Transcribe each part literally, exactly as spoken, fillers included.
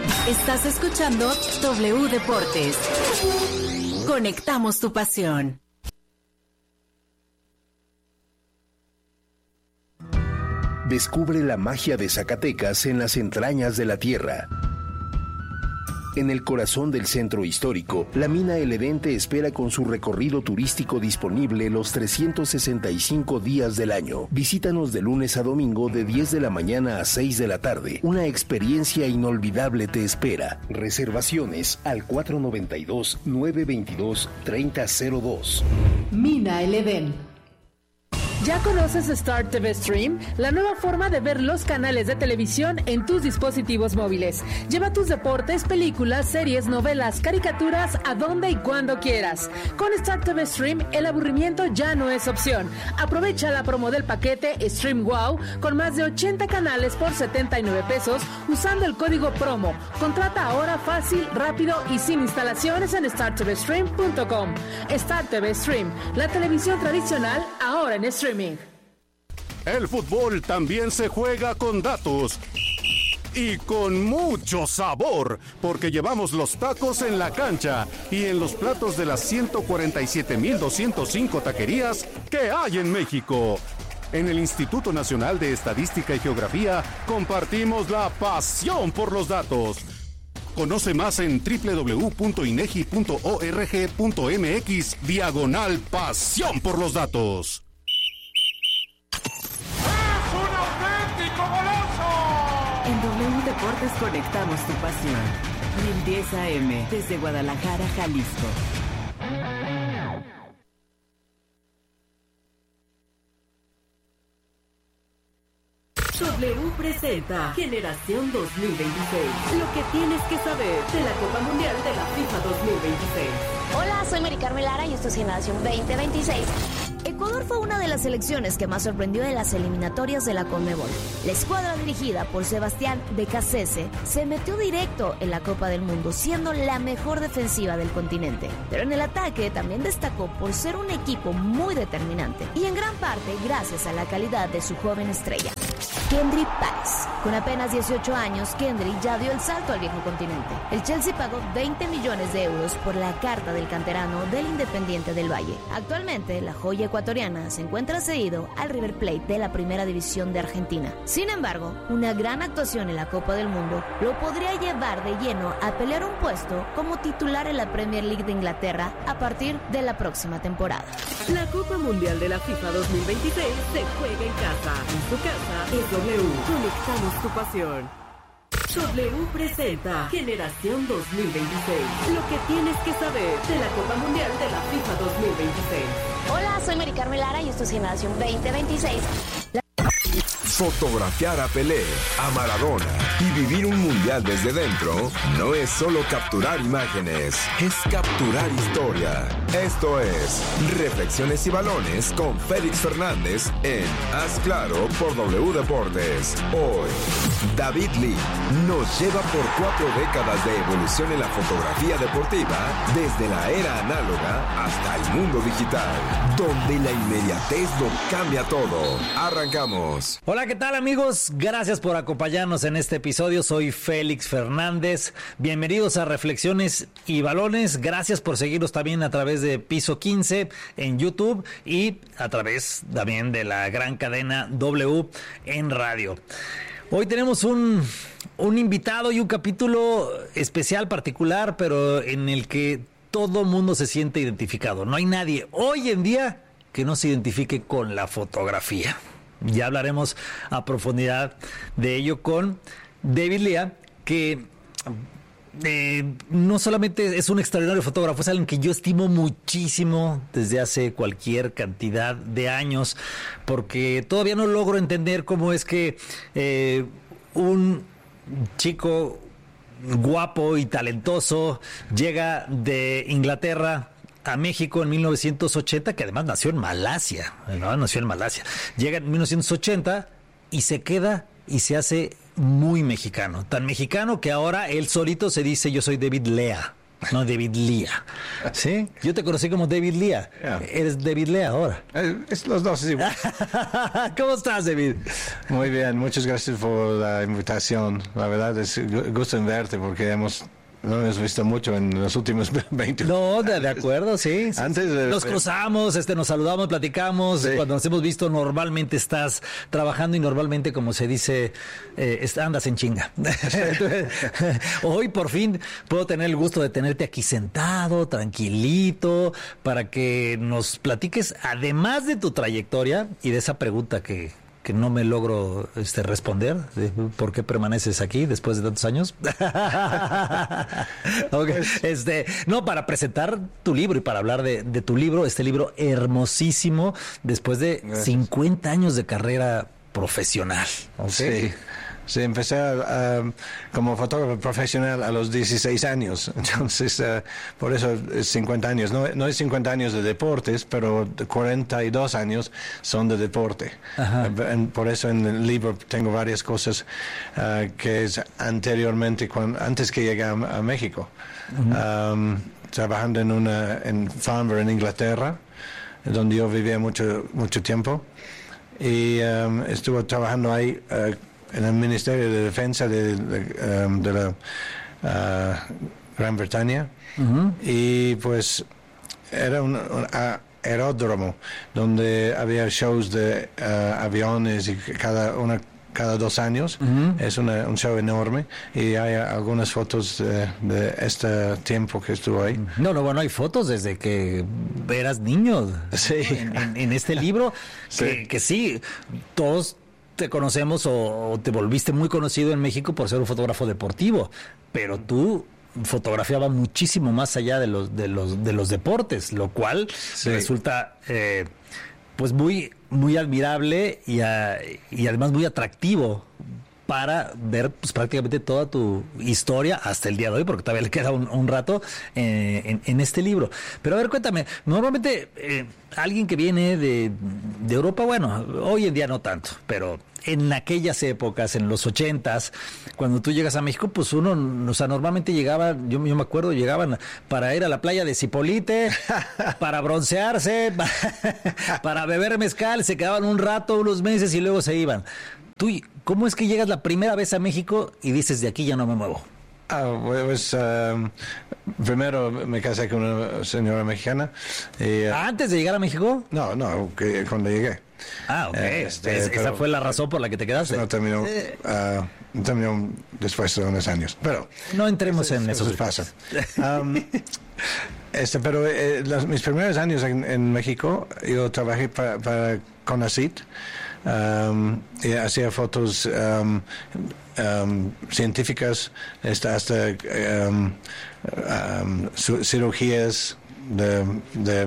Estás escuchando W Deportes. Conectamos tu pasión. Descubre la magia de Zacatecas en las entrañas de la tierra. En el corazón del centro histórico, la mina El Edén te espera con su recorrido turístico disponible los trescientos sesenta y cinco días del año. Visítanos de lunes a domingo de diez de la mañana a seis de la tarde. Una experiencia inolvidable te espera. Reservaciones al cuatro noventa y dos, nueve veintidós, treinta cero dos. Mina El Edén. ¿Ya conoces Star T V Stream? La nueva forma de ver los canales de televisión en tus dispositivos móviles. Lleva tus deportes, películas, series, novelas, caricaturas a donde y cuando quieras. Con Star T V Stream, el aburrimiento ya no es opción. Aprovecha la promo del paquete Stream Wow con más de ochenta canales por setenta y nueve pesos usando el código promo. Contrata ahora fácil, rápido y sin instalaciones en star t v stream punto com. Star T V Stream, la televisión tradicional ahora en streaming. El fútbol también se juega con datos y con mucho sabor, porque llevamos los tacos en la cancha y en los platos de las ciento cuarenta y siete mil doscientos cinco taquerías que hay en México. En el Instituto Nacional de Estadística y Geografía compartimos la pasión por los datos. Conoce más en doble u doble u doble u punto inegi punto org punto m x diagonal pasión por los datos. En W Deportes conectamos tu pasión. mil diez A M desde Guadalajara, Jalisco. W presenta Generación dos mil veintiséis. Lo que tienes que saber de la Copa Mundial de la FIFA dos mil veintiséis. Hola, soy Mari Carmen Lara y esto es Generación veinte veintiséis. Ecuador fue una de las selecciones que más sorprendió en las eliminatorias de la Conmebol. La escuadra dirigida por Sebastián de Cassese se metió directo en la Copa del Mundo, siendo la mejor defensiva del continente. Pero en el ataque también destacó por ser un equipo muy determinante y en gran parte gracias a la calidad de su joven estrella, Kendry Páez. Con apenas dieciocho años, Kendry ya dio el salto al viejo continente. El Chelsea pagó veinte millones de euros por la carta del canterano del Independiente del Valle. Actualmente, la joya ecuatoriana se encuentra cedido al River Plate de la Primera División de Argentina. Sin embargo, una gran actuación en la Copa del Mundo lo podría llevar de lleno a pelear un puesto como titular en la Premier League de Inglaterra a partir de la próxima temporada. La Copa Mundial de la FIFA dos mil veintiséis se juega en casa. En tu casa es W. Conectamos tu pasión. W presenta Generación dos mil veintiséis. Lo que tienes que saber de la Copa Mundial de la FIFA dos mil veintiséis. Hola, soy Mari Carmen Lara y esto es Generación veinte veintiséis. La... Fotografiar a Pelé, a Maradona y vivir un mundial desde dentro no es solo capturar imágenes, es capturar historia. Esto es Reflexiones y Balones con Félix Fernández en Haz Claro por W Deportes. Hoy, David Lee nos lleva por cuatro décadas de evolución en la fotografía deportiva, desde la era análoga hasta el mundo digital, donde la inmediatez lo cambia todo. Arrancamos. Hola, ¿qué tal, amigos? Gracias por acompañarnos en este episodio. Soy Félix Fernández. Bienvenidos a Reflexiones y Balones. Gracias por seguirnos también a través de Piso quince en YouTube y a través también de la gran cadena W en radio. Hoy tenemos un, un invitado y un capítulo especial, particular, pero en el que todo mundo se siente identificado. No hay nadie hoy en día que no se identifique con la fotografía. Ya hablaremos a profundidad de ello con David Lea, que eh, no solamente es un extraordinario fotógrafo, es alguien que yo estimo muchísimo desde hace cualquier cantidad de años, porque todavía no logro entender cómo es que eh, un chico guapo y talentoso llega de Inglaterra a México en mil novecientos ochenta, que además nació en Malasia, ¿no? Nació en Malasia. Llega en mil novecientos ochenta y se queda y se hace muy mexicano. Tan mexicano que ahora él solito se dice: yo soy David Lea. No, David Lea. ¿Sí? Yo te conocí como David Lea. Yeah. Eres David Lea ahora. Eh, es los dos, sí. ¿Cómo estás, David? Muy bien, muchas gracias por la invitación. La verdad es gusto en verte porque hemos... No hemos visto mucho en los últimos veinte. No, de, de acuerdo, sí. Antes de, nos cruzamos, este, nos saludamos, platicamos. Sí. Cuando nos hemos visto, normalmente estás trabajando y normalmente, como se dice, eh, andas en chinga. Hoy, por fin, puedo tener el gusto de tenerte aquí sentado, tranquilito, para que nos platiques, además de tu trayectoria y de esa pregunta que... que no me logro este, responder, de por qué permaneces aquí después de tantos años. Okay. Este, no, para presentar tu libro y para hablar de, de tu libro, este libro hermosísimo, después de Gracias. cincuenta años de carrera profesional. Okay. Sí. Sí, empecé uh, como fotógrafo profesional a los dieciséis años, entonces uh, por eso es cincuenta años. No, no es cincuenta años de deportes, pero cuarenta y dos años son de deporte. Uh, por eso en el libro tengo varias cosas uh, que es anteriormente, cuando, antes que llegué a, a México. Uh-huh. um, trabajando en una en Farnborough, en Inglaterra, donde yo vivía mucho, mucho tiempo. Y um, estuve trabajando ahí... Uh, en el Ministerio de Defensa de, de, um, de la uh, Gran Bretaña. Uh-huh. Y pues era un, un a, aeródromo donde había shows de uh, aviones y cada una cada dos años. Uh-huh. Es una, un show enorme y hay algunas fotos de, de este tiempo que estuve ahí. No, no, bueno, hay fotos desde que eras niño. Sí. En, en, en este libro sí. Que, que sí, todos te conocemos o, o te volviste muy conocido en México por ser un fotógrafo deportivo, pero tú fotografiabas muchísimo más allá de los de los de los deportes, lo cual sí. resulta eh, pues muy muy admirable y, a, y además muy atractivo para ver pues prácticamente toda tu historia hasta el día de hoy, porque todavía le queda un, un rato eh, en, en este libro. Pero a ver, cuéntame, normalmente eh, alguien que viene de, de Europa, bueno, hoy en día no tanto, pero en aquellas épocas, en los ochentas, cuando tú llegas a México, pues uno, o sea, normalmente llegaba, yo, yo me acuerdo, llegaban para ir a la playa de Zipolite, para broncearse, para beber mezcal, se quedaban un rato, unos meses y luego se iban. Tú, ¿cómo es que llegas la primera vez a México y dices, de aquí ya no me muevo? Ah, pues um, primero me casé con una señora mexicana. Y, uh, ¿Antes de llegar a México? No, no, que, cuando llegué. Ah, ok. Este, es, esa fue la razón por la que te quedaste. No terminó, eh. uh, no terminó después de unos años, pero... No entremos eso, en eso. Eso pasa. Um, este, pero eh, los, mis primeros años en, en México, yo trabajé para, para Conacyt. Um, y hacía fotos um, um, científicas hasta, hasta um, um, cirugías de, de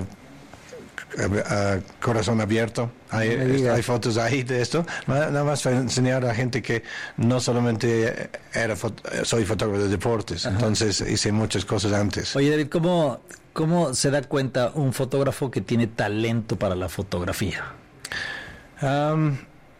uh, corazón abierto. Hay, no hay fotos ahí de esto. Nada más para enseñar a la gente que no solamente era fot- soy fotógrafo de deportes. Ajá. Entonces hice muchas cosas antes. Oye, David, ¿cómo, cómo se da cuenta un fotógrafo que tiene talento para la fotografía? Um,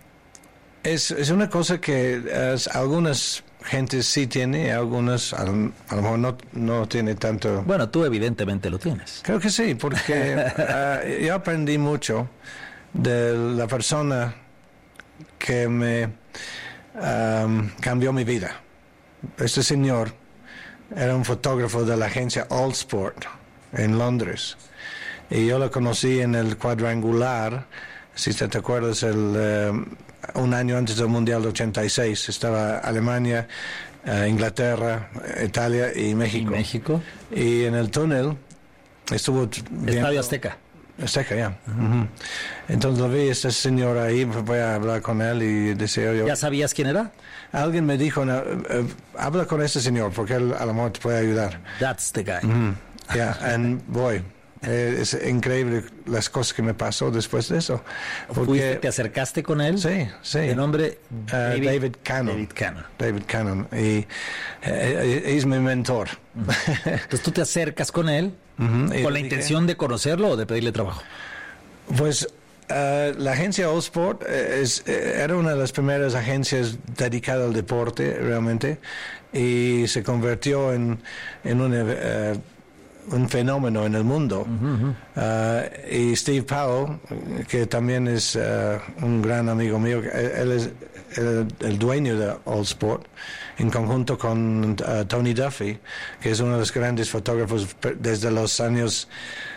es, es una cosa que uh, algunas gentes sí tiene, algunas a, a lo mejor no, no tiene tanto. Bueno, tú evidentemente lo tienes. Creo que sí, porque uh, yo aprendí mucho de la persona que me um, cambió mi vida. Este señor era un fotógrafo de la agencia Allsport en Londres y yo lo conocí en el cuadrangular. Si te acuerdas, el, uh, un año antes del Mundial de ochenta y seis estaba Alemania, uh, Inglaterra, Italia y México. ¿Y México? Y en el túnel estuvo viendo... Estadio Azteca. Azteca, ya. Yeah. Uh-huh. Entonces lo vi, este señor ahí, voy a hablar con él y decía yo... ¿Ya sabías quién era? Alguien me dijo, no, uh, habla con este señor porque él a lo mejor te puede ayudar. That's the guy. Uh-huh. Yeah, and boy... Eh, es increíble las cosas que me pasó después de eso. Porque, ¿te acercaste con él? Sí, sí. ¿De nombre? David, uh, David Cannon. David Cannon. David Cannon. Y eh, es mi mentor. Uh-huh. Entonces tú te acercas con él uh-huh. con la intención de conocerlo o de pedirle trabajo. Pues uh, la agencia Allsport es, era una de las primeras agencias dedicada al deporte realmente. y se convirtió en, en un, uh, un fenómeno en el mundo. Uh-huh. Uh, y Steve Powell, que también es uh, un gran amigo mío, él es el, el dueño de All Sport, en conjunto con uh, Tony Duffy, que es uno de los grandes fotógrafos desde los años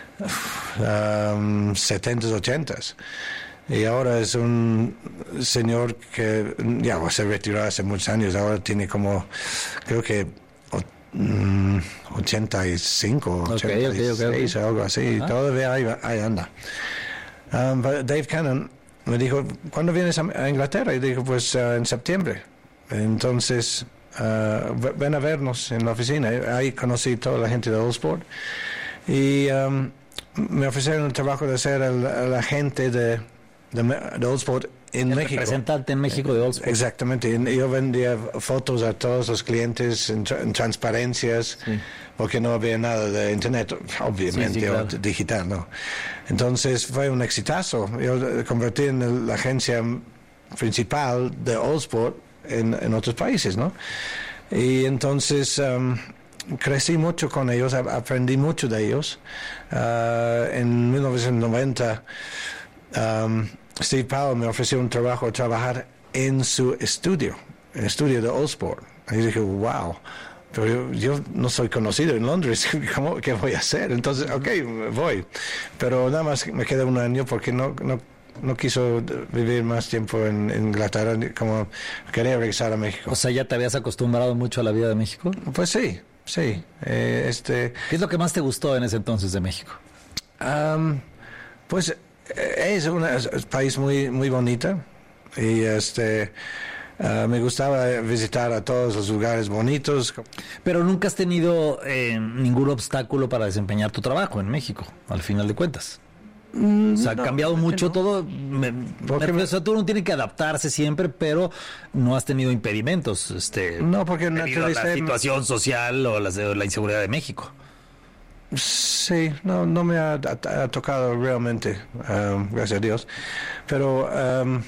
um, setenta, ochenta. Y ahora es un señor que ya se retiró hace muchos años, ahora tiene como, creo que um, ochenta y cinco, okay, ochenta y seis, okay, okay, okay. Algo así, ah. Todavía ahí, ahí anda. Um, Dave Cannon me dijo, ¿cuándo vienes a Inglaterra? Y dijo, pues uh, en septiembre. Entonces, uh, ven a vernos en la oficina. Ahí conocí toda la gente de All Sport. Y um, me ofrecieron el trabajo de ser el, el agente de, de, de All Sport en el México. Representante en México de All Sport. Exactamente. Y yo vendía fotos a todos los clientes en, tra- en transparencias, sí. Porque no había nada de internet, obviamente, sí, sí, claro. O digital, ¿no? Entonces fue un exitazo. Yo convertí en el, la agencia principal de All Sport en, en otros países, ¿no? Y entonces um, crecí mucho con ellos, aprendí mucho de ellos. Uh, en mil novecientos noventa um, Steve Powell me ofreció un trabajo a trabajar en su estudio, en el estudio de All Sport. Y dije, wow, pero yo, yo no soy conocido en Londres, ¿cómo, ¿qué voy a hacer? Entonces, ok, voy. Pero nada más me queda un año porque no, no, no quiso vivir más tiempo en, en Inglaterra, como quería regresar a México. O sea, ¿ya te habías acostumbrado mucho a la vida de México? Pues sí, sí. Eh, este, ¿Qué es lo que más te gustó en ese entonces de México? Um, pues es un país muy muy bonito y este uh, me gustaba visitar a todos los lugares bonitos. Pero nunca has tenido eh, ningún obstáculo para desempeñar tu trabajo en México, al final de cuentas. Mm, o sea, no, ha cambiado mucho no. todo. Me, me, o sea, tú no tienes que adaptarse siempre, pero no has tenido impedimentos. Este, no, porque debido a la situación social o la, o la inseguridad de México. Sí, no, no me ha, ha, ha tocado realmente, um, gracias a Dios, pero um,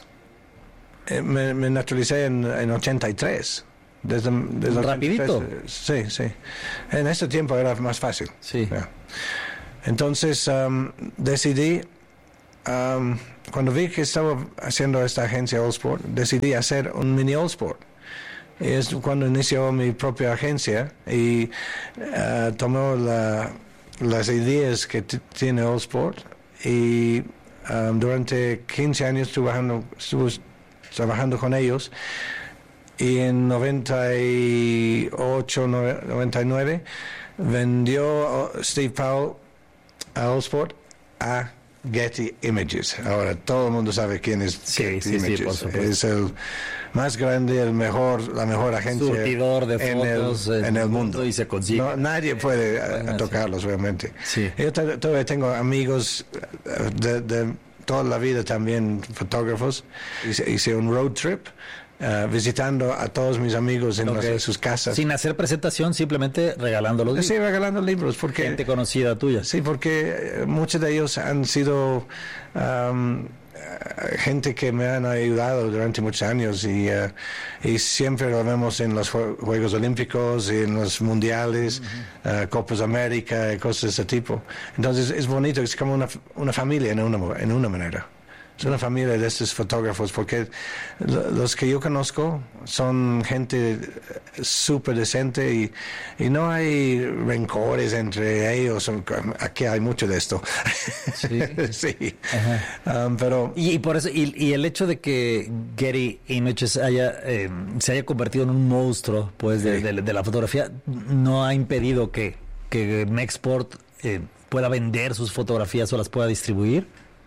me, me naturalicé en, en ochenta y tres. Desde, desde ¿Rapidito? ochenta y tres, sí, sí. En ese tiempo era más fácil. Sí. Yeah. Entonces um, decidí, um, cuando vi que estaba haciendo esta agencia All Sport, decidí hacer un mini All Sport. Es cuando inició mi propia agencia y uh, tomó la, las ideas que t- tiene All Sport y um, durante quince años trabajando, estuve trabajando con ellos y en noventa y ocho, noventa y nueve vendió Steve Powell a All Sport a Getty Images. Ahora todo el mundo sabe quién es sí, Getty sí, Images. Sí, es el más grande, el mejor, la mejor agencia surtidor de en, fotos el, en el mundo. Y se consigue. No, nadie puede bueno, tocarlos, sí. Realmente. Sí. Yo t- todavía tengo amigos de, de toda la vida también, fotógrafos. Hice, hice un road trip uh, visitando a todos mis amigos en, okay. las, sus casas. Sin hacer presentación, simplemente regalando los libros. Sí, regalando libros. Porque, gente conocida tuya. Sí, porque muchos de ellos han sido Um, gente que me han ayudado durante muchos años y, uh, y siempre lo vemos en los Juegos Olímpicos y en los Mundiales, uh-huh. uh, Copas América y cosas de ese tipo. Entonces es bonito, es como una, una familia en una, en una manera. Es una familia de estos fotógrafos porque los que yo conozco son gente súper decente y, y no hay rencores entre ellos. Aquí hay mucho de esto. Sí. Sí. Um, pero y, y por eso y, y el hecho de que Getty Images haya eh, se haya convertido en un monstruo, pues, de, sí. de, de la fotografía, no ha impedido que que Mexport eh, pueda vender sus fotografías o las pueda distribuir.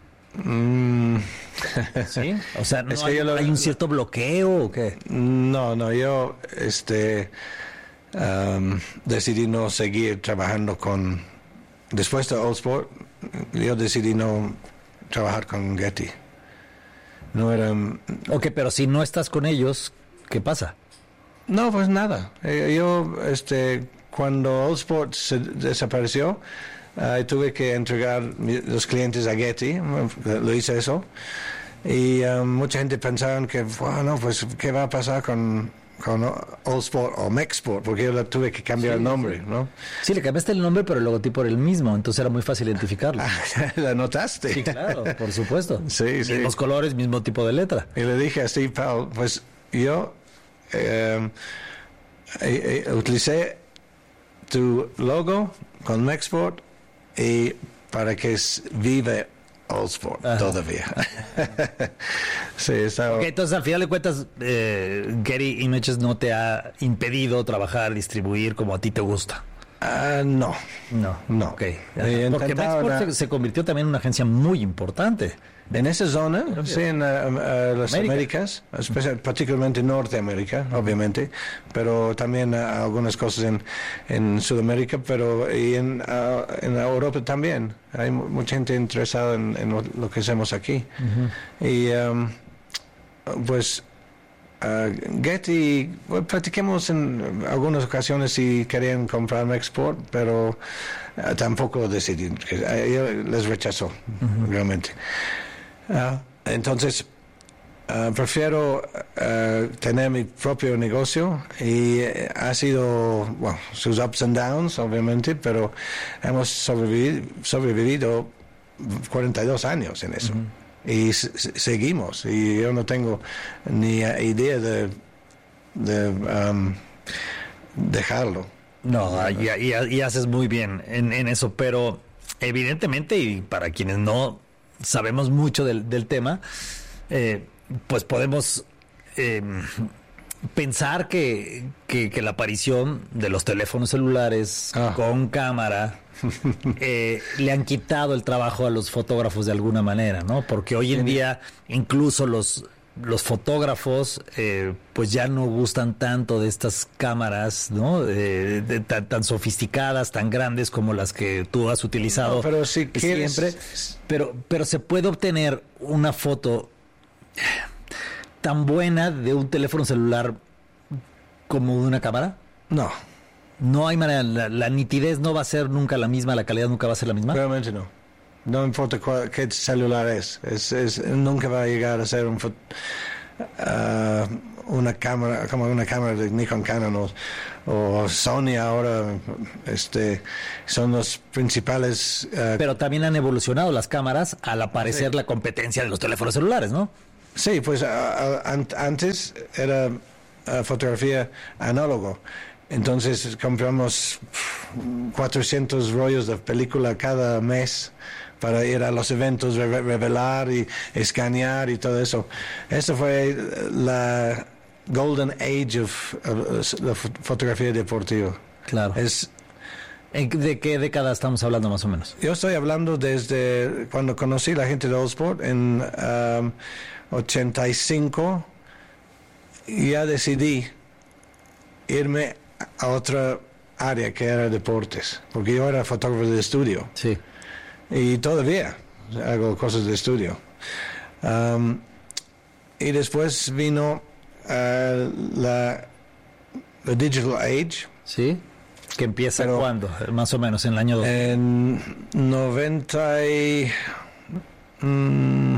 Mm. ¿Sí? O sea, ¿no es que hay, lo, ¿hay un cierto bloqueo o qué? No, no, yo este um, decidí no seguir trabajando con después de All Sport, yo decidí no trabajar con Getty. No era Ok, pero si no estás con ellos, ¿qué pasa? No, pues nada. Eh, yo este cuando All Sport se desapareció, Uh, tuve que entregar mi, los clientes a Getty, lo hice eso, y um, mucha gente pensaba que, bueno, pues, ¿qué va a pasar con, con All Sport o Mexport, porque yo la tuve que cambiar Sí, el nombre, sí. ¿no? Sí, le cambiaste el nombre, pero el logotipo era el mismo, entonces era muy fácil identificarlo. ¿La notaste? Sí, claro, por supuesto. Sí, sí. Mismos colores, mismo tipo de letra. Y le dije a Steve Powell, pues yo eh, eh, eh, utilicé tu logo con Mexport y para que vive All Sport. Ajá. Todavía. Sí, está... Okay, entonces, al final de cuentas, eh, Getty Images no te ha impedido trabajar, distribuir como a ti te gusta. Uh, no. No. No. Okay. Porque Mexport una... se, se convirtió también en una agencia muy importante. En esa zona, sí, en uh, uh, las América. Américas, especial, particularmente Norteamérica, obviamente, pero también uh, algunas cosas en, en Sudamérica, pero y en, uh, en Europa también. Hay mucha gente interesada en, en lo, lo que hacemos aquí. Uh-huh. Y um, pues uh, Getty, well, platiquemos en algunas ocasiones si querían comprar Mexport, pero uh, tampoco decidí, que, uh, les rechazó, uh-huh. realmente. Uh, entonces uh, prefiero uh, tener mi propio negocio y uh, ha sido, bueno, sus ups and downs obviamente, pero hemos sobrevivido, sobrevivido cuarenta y dos años en eso. Uh-huh. Y s- seguimos y yo no tengo ni idea de, de um, dejarlo. No, y, y, y haces muy bien en, en eso, pero evidentemente, y para quienes no sabemos mucho del, del tema, eh, pues podemos eh, pensar que, que, que la aparición de los teléfonos celulares ah. con cámara eh, le han quitado el trabajo a los fotógrafos de alguna manera, ¿no? Porque hoy en día incluso los los fotógrafos eh, pues ya no gustan tanto de estas cámaras, ¿no? De, de, tan, tan sofisticadas, tan grandes como las que tú has utilizado. No, pero si quieres... siempre. Pero, pero se puede obtener una foto tan buena de un teléfono celular como de una cámara. No. No hay manera. La, la nitidez no va a ser nunca la misma, la calidad nunca va a ser la misma. Realmente no. No importa cuál, qué celular es. Es, es, nunca va a llegar a ser un fo- uh, una cámara, como una cámara de Nikon, Canon o, o Sony ahora, este, son los principales. Uh, Pero también han evolucionado las cámaras al aparecer sí. la competencia de los teléfonos celulares, ¿no? Sí, pues uh, uh, antes era uh, fotografía análogo. Entonces compramos cuatrocientos rollos de película cada mes para ir a los eventos, re- revelar y escanear y todo eso. Esa fue la golden age of, of la fotografía deportiva. Claro. Es, ¿de qué década estamos hablando más o menos? Yo estoy hablando desde cuando conocí la gente de All Sport en um, ochenta y cinco. Y ya decidí irme a otra área que era deportes, porque yo era fotógrafo de estudio. Sí. Y todavía hago cosas de estudio. Um, y después vino uh, la, la Digital Age. Sí. ¿Que empieza Pero, cuándo? Más o menos, en el año dos. En noventa y... Mm,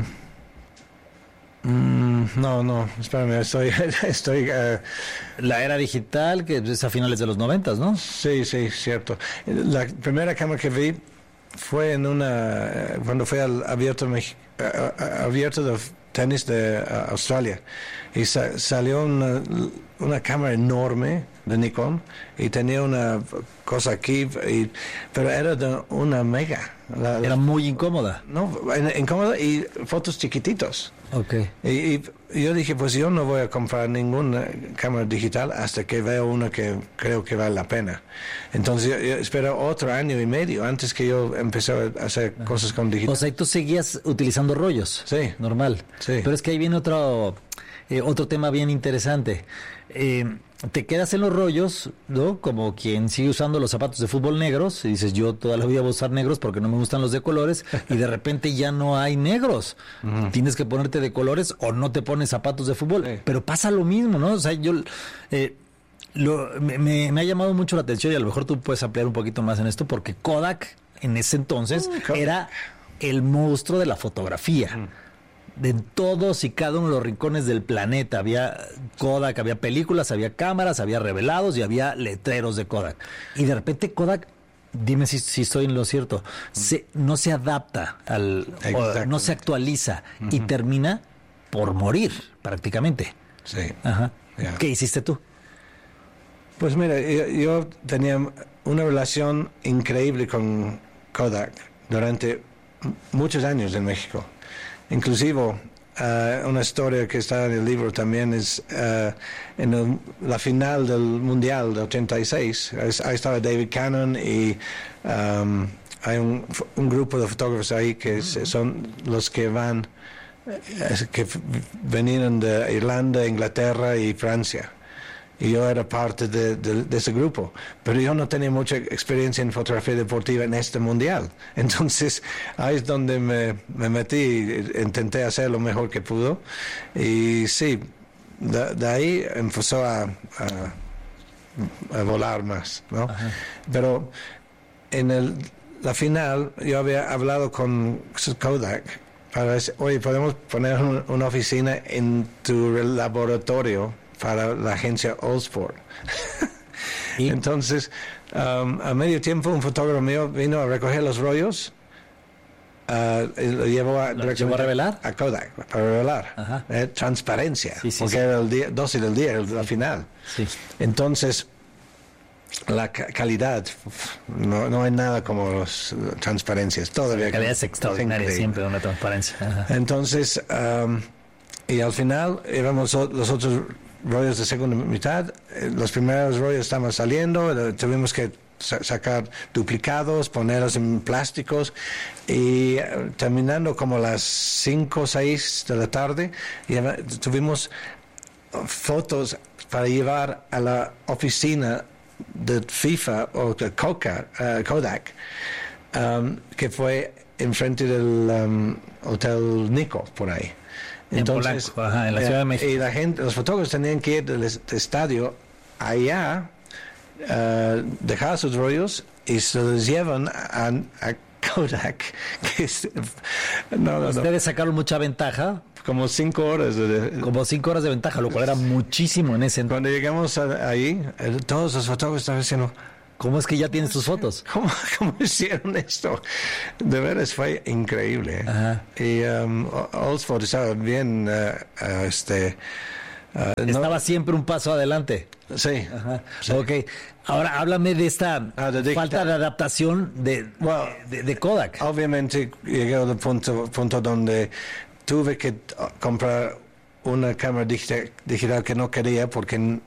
mm, no, no, espérame, estoy... estoy uh, la era digital, que es a finales de los noventas, ¿no? Sí, sí, cierto. La primera cámara que vi fue en una... cuando fue al abierto, uh, abierto de tenis de uh, Australia. Y sa- salió una, una cámara enorme de Nikon y tenía una cosa aquí, y, pero era de una mega. La, era muy incómoda. No, incómoda y fotos chiquititos. Okay. Y, y yo dije, pues yo no voy a comprar ninguna cámara digital hasta que vea una que creo que vale la pena. Entonces yo, yo espero otro año y medio antes que yo empecé a hacer Ajá. cosas con digital. O sea, y tú seguías utilizando rollos. Sí. Normal. Sí. Pero es que ahí viene otro, eh, otro tema bien interesante. Eh, te quedas en los rollos, ¿no? Como quien sigue usando los zapatos de fútbol negros y dices, yo toda la vida voy a usar negros porque no me gustan los de colores, y de repente ya no hay negros. Uh-huh. Tienes que ponerte de colores o no te pones zapatos de fútbol. Sí. Pero pasa lo mismo, ¿no? O sea, yo... Eh, lo, me, me, me ha llamado mucho la atención, y a lo mejor tú puedes ampliar un poquito más en esto, porque Kodak en ese entonces uh, era el monstruo de la fotografía. Uh-huh. de todos y cada uno de los rincones del planeta. Había Kodak, había películas, había cámaras, había revelados y había letreros de Kodak. Y de repente Kodak, dime si, si estoy en lo cierto, se, no se adapta, al, o, no se actualiza uh-huh. y termina por morir prácticamente. Sí. Ajá. Yeah. ¿Qué hiciste tú? Pues mira, yo, yo tenía una relación increíble con Kodak durante muchos años en México. Inclusive, uh, una historia que está en el libro también es uh, en el, la final del Mundial de ochenta y seis. Ahí estaba David Cannon y um, hay un, un grupo de fotógrafos ahí que mm-hmm. son los que van, que venían de Irlanda, Inglaterra y Francia. Y yo era parte de, de, de ese grupo, pero yo no tenía mucha experiencia en fotografía deportiva en este mundial. Entonces ahí es donde me, me metí, intenté hacer lo mejor que pudo. Y sí, de, de ahí empezó a, a, a volar más, ¿no? Ajá. Pero en el, la final yo había hablado con Kodak para decir, oye, podemos poner un, una oficina en tu laboratorio para la agencia Allsport. ¿Y? Entonces, um, a medio tiempo, un fotógrafo mío vino a recoger los rollos uh, y lo llevó a, ¿Lo llevó a revelar? A Kodak, para revelar. Eh, transparencia, sí, sí, porque sí. Era el día, doce del día, el, la final. Sí. Entonces, la ca- calidad, no, no hay nada como las transparencias. Todavía la calidad es extraordinaria, siempre una transparencia. Ajá. Entonces, um, y al final, éramos los otros rollos de segunda mitad, los primeros rollos estaban saliendo, tuvimos que sa- sacar duplicados, ponerlos en plásticos y uh, terminando como las cinco o seis de la tarde, y tuvimos fotos para llevar a la oficina de FIFA o de Coca, uh, Kodak, um, que fue enfrente del um, Hotel Nico, por ahí. Entonces, en Polanco, ajá, en la Ciudad de México. Y la gente, los fotógrafos tenían que ir del estadio allá, uh, dejar sus rollos y se los llevan a, a Kodak. Que es, no, no, Ustedes no. sacaron mucha ventaja. Como cinco horas. De, como cinco horas de ventaja, lo cual era muchísimo en ese entonces. Cuando llegamos a, ahí, todos los fotógrafos estaban diciendo, ¿cómo es que ya tienes tus fotos? ¿Cómo, ¿Cómo hicieron esto? De veras fue increíble. Ajá. Y um, Allsport estaba bien, uh, uh, este... Uh, estaba no, siempre un paso adelante. Sí. Ajá. Sí. Ok. Ahora háblame de esta ah, de falta de adaptación de, well, de, de Kodak. Obviamente llegué al punto, punto donde tuve que comprar una cámara digital, digital que no quería porque